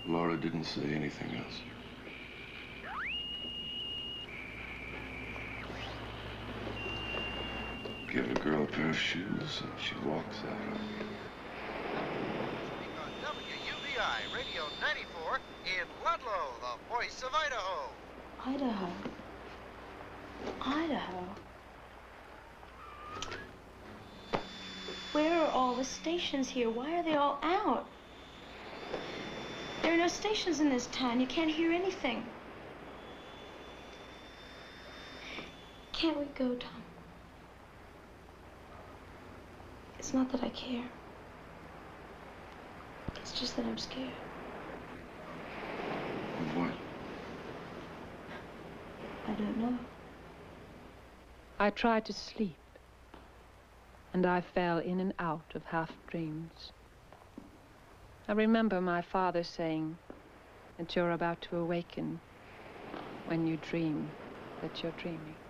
Laura didn't say anything else. Give a girl a pair of shoes and she walks out. On WUBI Radio 94 in Ludlow, the voice of Idaho. Idaho. Idaho. Where are all the stations here? Why are they all out? There are no stations in this town. You can't hear anything. Can't we go, Tom? It's not that I care. It's just that I'm scared. Of what? I don't know. I tried to sleep, and I fell in and out of half-dreams. I remember my father saying that you're about to awaken when you dream that you're dreaming.